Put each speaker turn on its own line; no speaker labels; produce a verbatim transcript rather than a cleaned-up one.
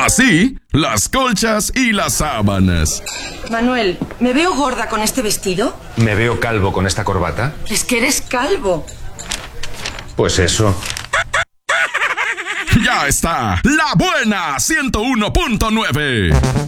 Así, las colchas y las sábanas.
Manuel, ¿me veo gorda con este vestido?
¿Me veo calvo con esta corbata?
Es que eres calvo.
Pues eso.
Ya está, La Buena ciento uno punto nueve.